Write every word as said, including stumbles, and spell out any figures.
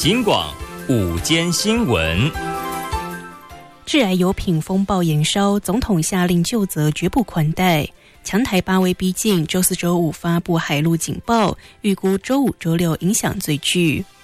警广午间新闻。 致癌油品风暴延烧，总统下令就责绝不宽待。强台巴威逼近，周四周五发布海陆警报，预估周五周六影响最巨。